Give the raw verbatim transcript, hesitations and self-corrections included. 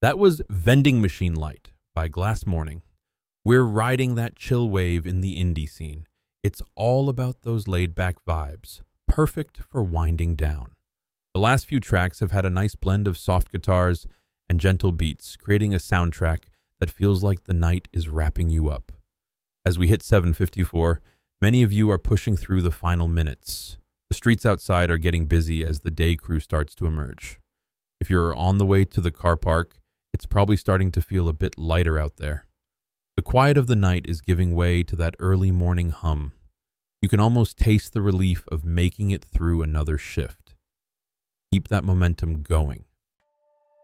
That was Vending Machine Light by Glass Morning. We're riding that chill wave in the indie scene. It's all about those laid-back vibes, perfect for winding down. The last few tracks have had a nice blend of soft guitars and gentle beats, creating a soundtrack that feels like the night is wrapping you up. As we hit seven fifty-four, many of you are pushing through the final minutes. The streets outside are getting busy as the day crew starts to emerge. If you're on the way to the car park, it's probably starting to feel a bit lighter out there. The quiet of the night is giving way to that early morning hum. You can almost taste the relief of making it through another shift. Keep that momentum going.